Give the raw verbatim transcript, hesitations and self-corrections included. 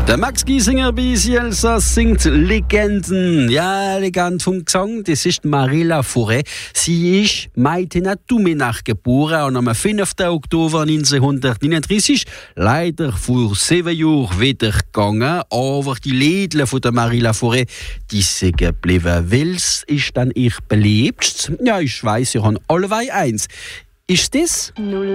Der Max Giesinger bei Elsa singt Legenden. Ja, Legende vom Gesang, das ist Marie Laforêt. Sie ist Maïtena Dumenach geboren und am fünften Oktober neunzehnhundertneununddreißig leider vor sieben Jahren wieder gegangen. Aber die Lieder von der Marie Laforêt, die sind geblieben. Welches ist dann ich beliebst? Ja, ich weiss, ich habe allweil eins. Ist das?